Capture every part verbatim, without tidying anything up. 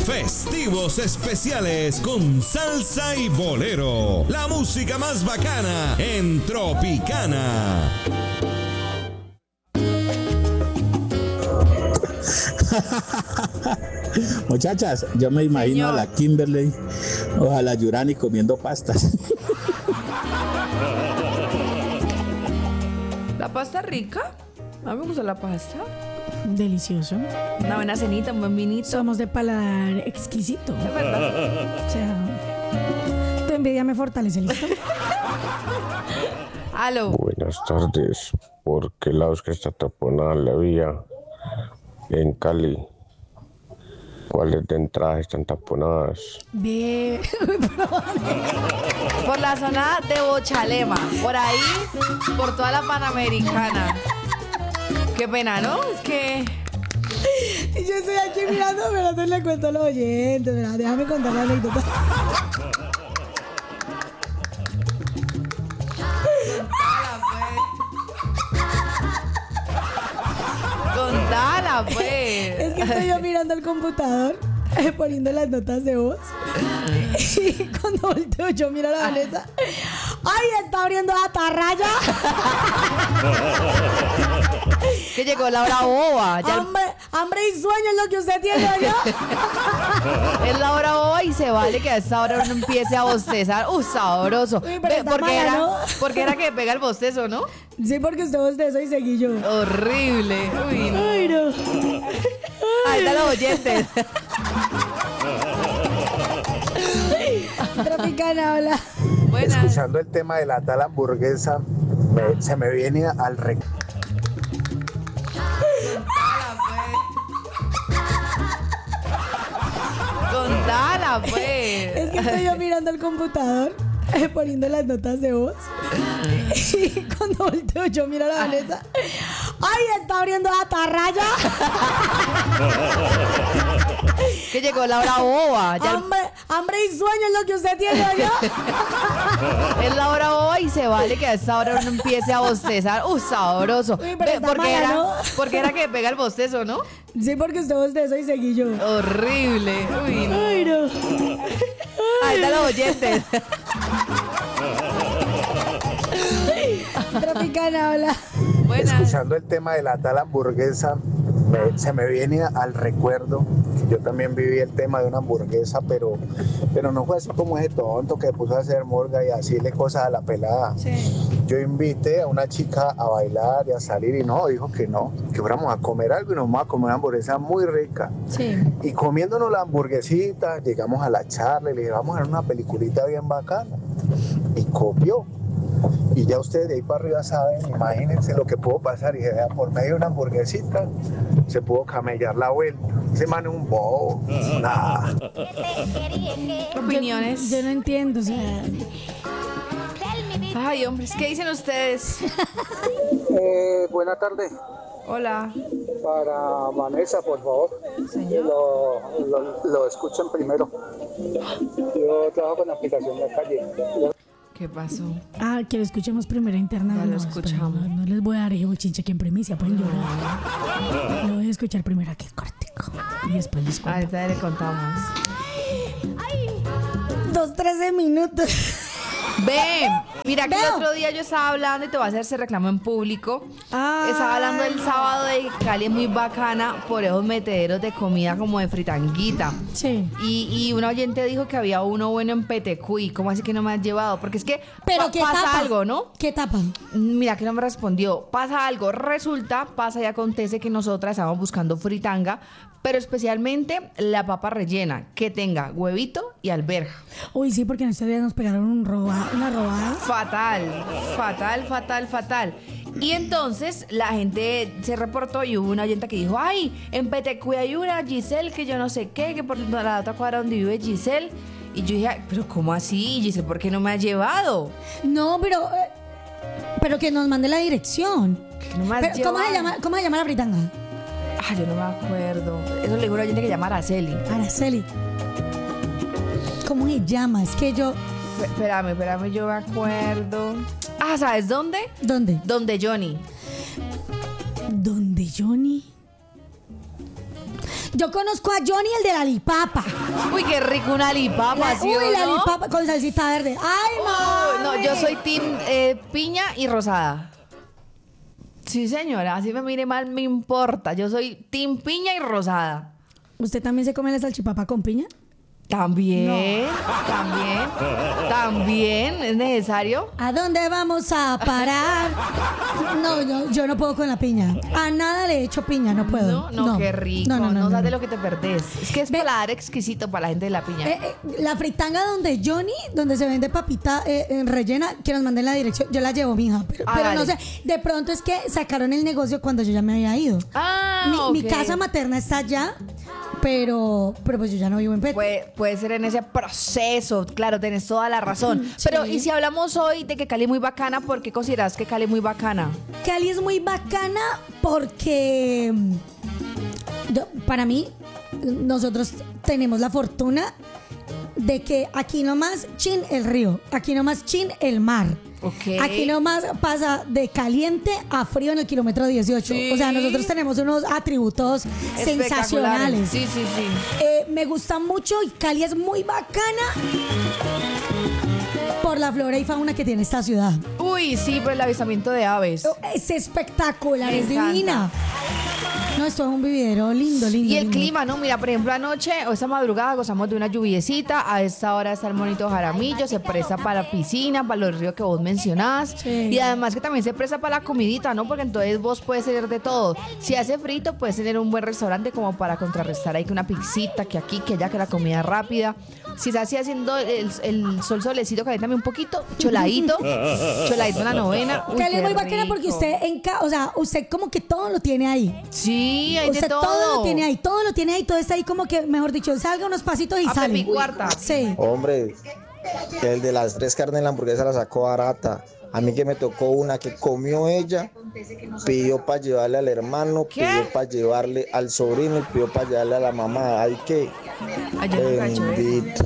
Festivos especiales con salsa y bolero. La música más bacana en Tropicana. Muchachas, yo me imagino Señor. a la Kimberly o a la Yurani comiendo pastas. ¿La pasta rica? A mí me gusta la pasta. Delicioso. Una buena cenita, un buen vinito. Somos de paladar exquisito. Es verdad. O sea, tu envidia me fortalece, ¿listo? Aló. Buenas tardes. ¿Por qué lado es que está taponada la vía en Cali? ¿Cuáles de entradas están taponadas? Bien. Por la zona de Bochalema. Por ahí, por toda la Panamericana. Qué pena, ¿no? Es que... Yo estoy aquí mirando, pero no le cuento a los oyentes, ¿verdad? Déjame contar la anécdota. Contala, pues. Es que estoy yo mirando el computador, poniendo las notas de voz. Y cuando volteo yo miro a la Vanessa. ¡Ay, está abriendo la tarraya! Que llegó la hora boba. Ya hambre, hambre y sueño es lo que usted tiene, ¿no? Es la hora boba y se vale que a esta hora uno empiece a bostezar. ¡Uh, sabroso! Uy, pero está porque, mala, era, ¿no? porque era que pega el bostezo, ¿no? Sí, porque usted bostezó y seguí yo. Horrible. Uy, no. Ay, no. Ahí están los oyentes. Tropicana, hola. Buenas. Escuchando el tema de la tal hamburguesa, me, se me viene al rec... Contala, pues. Es que estoy yo mirando el computador, poniendo las notas de voz. Y cuando volteo yo miro a la Vanessa. ¡Ay, está abriendo la tarraya! Que llegó la hora boba. Ya hambre, hambre y sueño es lo que usted tiene, ¿no? Es la hora boba y se vale que a esta hora uno empiece a bostezar. ¡Uh, sabroso! Uy, pero está porque, mala, era, ¿no? porque era que pega el bostezo, ¿no? Sí, porque usted bostezó y seguí yo. Horrible. Uy, no. Ay, no. Ahí están los oyentes. Tropicana, hola. Buenas. Escuchando el tema de la tal hamburguesa, me, se me viene al recuerdo que yo también viví el tema de una hamburguesa, pero, pero no fue así como ese tonto que puso a hacer morga y a decirle cosas a la pelada. Sí. Yo invité a una chica a bailar y a salir y no, dijo que no, que fuéramos a comer algo y nos vamos a comer una hamburguesa muy rica. Sí. Y comiéndonos la hamburguesita, llegamos a la charla y le dije, vamos a ver una peliculita bien bacana. Y copió. Y ya ustedes de ahí para arriba saben, imagínense lo que pudo pasar. Y vea, por medio de una hamburguesita se pudo camellar la vuelta. Ese man es un bobo. Nada. Opiniones. Yo, yo no entiendo, o sea. Ay, hombres, ¿qué dicen ustedes? Eh, buena tarde. Hola. Para Vanessa, por favor. Señor. Lo, lo, lo escuchen primero. Yo trabajo con aplicación de calle. ¿Qué pasó? Ah, que lo escuchemos primero interna. Ya lo no, escuchamos. espera, no, no les voy a dar ese bochinche aquí en primicia, pueden llorar. Lo voy a escuchar primero aquí cortico. Y después les cuento. Ahorita le contamos. Dos, trece minutos. Ven, mira que el Veo. otro día yo estaba hablando y te voy a hacer ese reclamo en público. Ah. Estaba hablando el sábado de que Cali es muy bacana por esos metederos de comida como de fritanguita. Sí. Y, y una oyente dijo que había uno bueno en Petecuy. ¿Cómo así que no me has llevado? Porque es que Pero pa- ¿qué pasa tapa? algo, ¿no? ¿Qué tapan? Mira que no me respondió. Pasa algo. Resulta, pasa y acontece que nosotras estamos buscando fritanga, pero especialmente la papa rellena, que tenga huevito y alberja. Uy, sí, porque en estos días nos pegaron un roba, una robada. Fatal, fatal, fatal, fatal. Y entonces la gente se reportó y hubo una oyente que dijo, ay, en Petecuy hay una Giselle que yo no sé qué, que por la otra cuadra donde vive Giselle. Y yo dije, pero ¿cómo así, Giselle? ¿Por qué no me ha llevado? No, pero. eh, pero que nos mande la dirección. No me has Pero, ¿cómo, se llevado. llama, ¿Cómo se llama la fritanga? Ah, yo no me acuerdo. Eso le dijo una oyente que se llama Araceli. Araceli. ¿Cómo se llama? Es que yo. F- Espérame, espérame, yo me acuerdo. Ah, ¿sabes dónde? ¿Dónde? Donde Johnny. ¿Dónde, Johnny? Yo conozco a Johnny, el de la lipapa. Uy, qué rico una lipapa, La, ¿sí uy, o la no? lipapa con salsita verde. ¡Ay, Uy, no, mami! yo soy team eh, piña y rosada. Sí, señora, así me mire mal, me importa. Yo soy team piña y rosada. ¿Usted también se come la salchipapa con piña? También, también, también, es necesario. ¿A dónde vamos a parar? No, yo, yo no puedo con la piña. A nada le echo piña, no puedo. No, no, qué rico. No, No, no, no, no, sabes no. lo que te perdés. Es que es Ve- paladar exquisito para la gente de la piña. Eh, eh, la fritanga donde Johnny, donde se vende papita eh, en rellena, que nos manden la dirección, yo la llevo, mija. Pero, Ah, pero no dale. sé, de pronto es que sacaron el negocio cuando yo ya me había ido. Ah, mi, ok. mi casa materna está allá, pero, pero pues yo ya no vivo en Petro. Puede, puede ser en ese proceso, claro, tenés toda la razón. Pero, ¿y si hablamos hoy de que Cali es muy bacana? ¿Por qué consideras que Cali es muy bacana? Cali es muy bacana porque mm, yo- para mí nosotros tenemos la fortuna de que aquí nomás chin el río, aquí nomás chin el mar. Ok. Aquí nomás pasa de caliente a frío en el kilómetro dieciocho. Sí. O sea, nosotros tenemos unos atributos sensacionales. Sí, sí, sí. Eh, me gusta mucho y Cali es muy bacana por la flora y fauna que tiene esta ciudad. Uy, sí, por el avistamiento de aves. Es espectacular, Me es encanta. divina. No, esto es un vividero lindo, lindo. Y el lindo. clima, ¿no? Mira, por ejemplo, anoche o esta madrugada gozamos de una lluviecita. A esta hora está el monito Jaramillo, se presta para la piscina, para los ríos que vos mencionás. Sí. Y además que también se presta para la comidita, ¿no? Porque entonces vos puedes tener de todo. Si hace frito, puedes tener un buen restaurante como para contrarrestar ahí que una pizzita, que aquí, que allá, que la comida rápida. Si está así haciendo el, el sol solecito, caléntame un poquito, choladito, choladito en la novena. Uy, Cali es qué muy bacana porque rico. usted, en ca- o sea, usted como que todo lo tiene ahí. Sí, hay Usted de todo. todo lo tiene ahí, todo lo tiene ahí, todo está ahí como que, mejor dicho, salga unos pasitos y A sale. pepicuarta. Sí. Hombre, el de las tres carnes en la hamburguesa la sacó barata. A mí que me tocó una que comió ella, pidió para llevarle al hermano, ¿Qué? pidió para llevarle al sobrino y pidió para llevarle a la mamá. Ay, que Ay, yo nunca he hecho eso. bendito.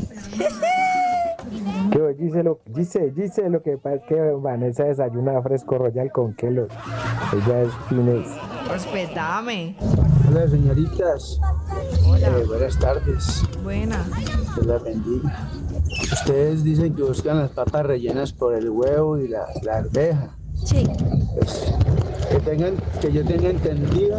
Yo, dice lo, dice, dice lo que pasa es que Vanessa desayuna fresco royal con Kellogg. Ella es fines. Respetame. Hola, señoritas. Hola. Eh, buenas tardes. Buena. Dios las bendiga. Ustedes dicen que buscan las papas rellenas por el huevo y la, la arveja. Sí. Pues, que, tengan, que yo tenga entendido,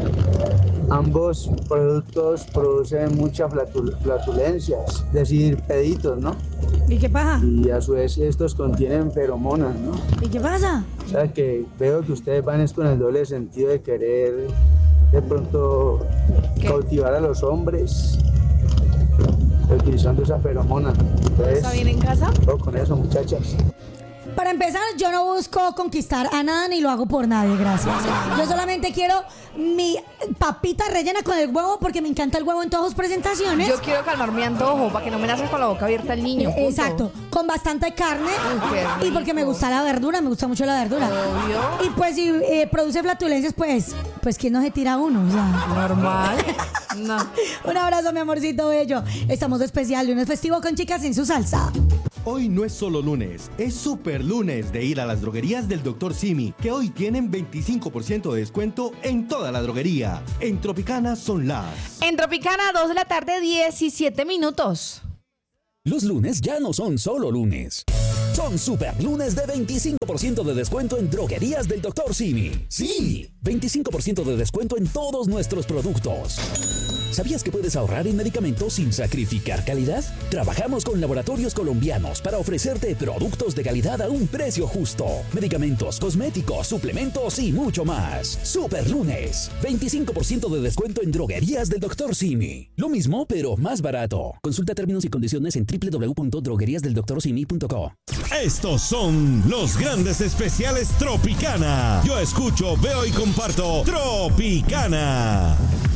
ambos productos producen mucha flatul- flatulencias, es decir, peditos, ¿no? ¿Y qué pasa? Y a su vez estos contienen feromonas, ¿no? ¿Y qué pasa? O sea que veo que ustedes van es con el doble sentido de querer de pronto ¿Qué? cautivar a los hombres utilizando esa feromona. Entonces, ¿Está bien en casa? ojo con eso, muchachas. Para empezar, yo no busco conquistar a nada ni lo hago por nadie, gracias. Yo solamente quiero mi papita rellena con el huevo porque me encanta el huevo en todas sus presentaciones. Yo quiero calmar mi antojo para que no me nazca con la boca abierta el niño. punto. Exacto, con bastante carne Uy, qué y porque me rico. gusta la verdura, me gusta mucho la verdura. Obvio. Y pues si eh, produce flatulencias, pues, pues ¿quién no se tira uno? O sea. Normal. No. Un abrazo, mi amorcito bello. Estamos de especial, lunes festivo con chicas en su salsa. Hoy no es solo lunes, es super lunes de ir a las droguerías del doctor Simi, que hoy tienen veinticinco por ciento de descuento en toda la droguería. En Tropicana son las... En Tropicana, dos de la tarde, diecisiete minutos. Los lunes ya no son solo lunes. Son super lunes de veinticinco por ciento de descuento en droguerías del doctor Simi. Sí, veinticinco por ciento de descuento en todos nuestros productos. ¿Sabías que puedes ahorrar en medicamentos sin sacrificar calidad? Trabajamos con laboratorios colombianos para ofrecerte productos de calidad a un precio justo. Medicamentos, cosméticos, suplementos y mucho más. Super lunes, veinticinco por ciento de descuento en droguerías del doctor Simi. Lo mismo, pero más barato. Consulta términos y condiciones en doble u doble u doble u punto droguerías del doctor simi punto co. Estos son los grandes especiales Tropicana. Yo escucho, veo y comparto Tropicana.